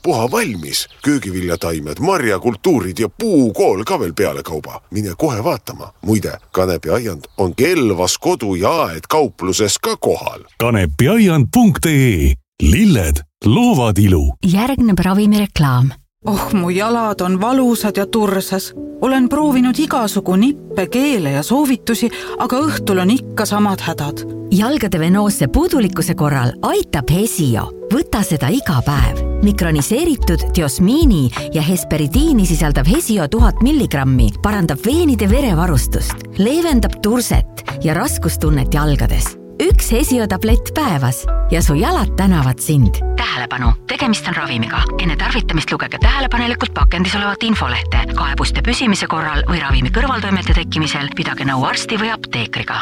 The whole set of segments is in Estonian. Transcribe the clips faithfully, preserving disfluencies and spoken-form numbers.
puha valmis. Köögiviljataimed, marjakultuurid ja puukool ka veel peale kauba. Mine kohe vaatama. Muide, Kanepiaiand on Kelvas kodu- ja aed kaupluses ka kohal. kanepiaiand punkt ee. Lilled loovad ilu. Järgneb ravimireklaam. Oh, mu jalad on valusad ja tursas. Olen proovinud igasugu nippe, keele ja soovitusi, aga õhtul on ikka samad hädad. Jalgade venoosse puudulikkuse korral aitab Hesio. Võta seda iga päev. Mikroniseeritud diosmiini ja hesperidiini sisaldav Hesio tuhat milligrammi parandab veenide verevarustust, leevendab turset ja raskustunnet jalgades. Üks Hesio tablett päevas ja su jalad tänavad sind. Tähelepanu, tegemist on ravimiga. Enne tarvitamist lugege tähelepanelikult pakendis olevat infolehte. Kaebuste püsimise korral või ravimi kõrvaltoimete tekkimisel pidage nõu arsti või apteekriga.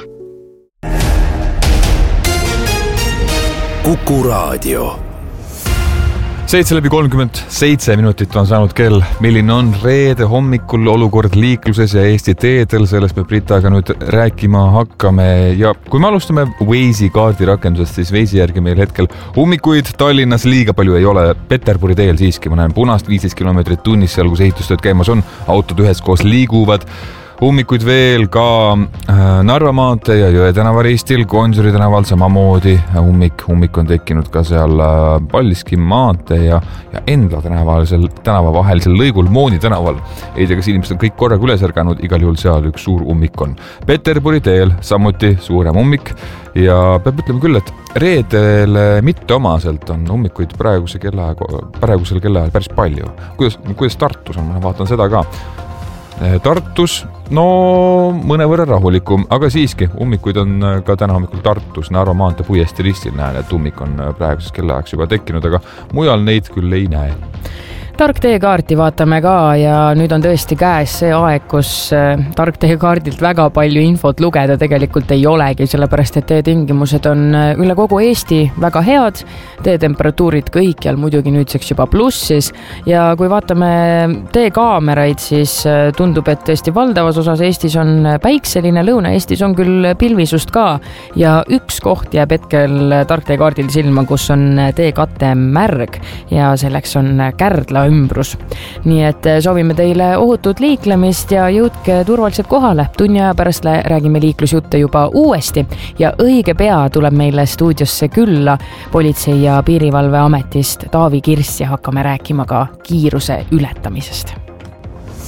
Kuku Raadio. seitse läbi kolmkümmend seitse minutit on saanud kell. Milline on reede hommikul olukord liikluses ja Eesti teedel, sellest me Britaga nüüd rääkima hakkame. Ja kui me alustame Waze'i kaardirakendusest, siis Waze'i järgi meil hetkel ummikuid Tallinnas liiga palju ei ole. Peterburi teel siiski, ma näen punast viisteist kilomeetrit tunnis, seal kus ehitustööd käimas on, autod üheskoos liiguvad. Ummikuid veel ka Narva maantee ja Jõe tänava ristil, Gonsiori tänaval samamoodi ummik. Ummik on tekkinud ka seal Paldiski maantee ja, ja Endla tänavalisel tänava vahelisel lõigul Mooni tänaval. Ei tea, kas inimesed on kõik korraga üles ärganud, igal juhul seal üks suur ummik on. Peterburi teel samuti suurem ummik ja peab ütlema küll, et reedele mitte omaselt on ummikuid praeguse kella, praegusel kellaajal päris palju. Kuidas, kuidas Tartus on, ma vaatan seda ka. Tartus, no mõnevõrra rahulikum, aga siiski ummikuid on ka täna hommikul Tartus, Narva maantee Puiesti ristil näen, et ummik on praeguses kellaajaks juba tekkinud, aga mujal neid küll ei näe. Tark teekaarti vaatame ka ja nüüd on tõesti käes see aeg, kus Tark teekaardilt väga palju infot lugeda tegelikult ei olegi, sellepärast et teetingimused on üle kogu Eesti väga head, teetemperatuurid kõikjal muidugi nüüdseks juba plussis ja kui vaatame teekaameraid, siis tundub, et tõesti valdavas osas Eestis on päikseline, Lõuna-Eestis on küll pilvisust ka ja üks koht jääb hetkel Tark teekaardil silma, kus on teekate märg ja selleks on Kärdla ümbrus. Nii et soovime teile ohutut liiklemist ja jõudke turvaliselt kohale. Tunni aja pärast räägime liiklusjutte juba uuesti ja õige pea tuleb meile stuudiosse külla Politsei- ja Piirivalveametist Taavi Kirss ja hakkame rääkima ka kiiruse ületamisest.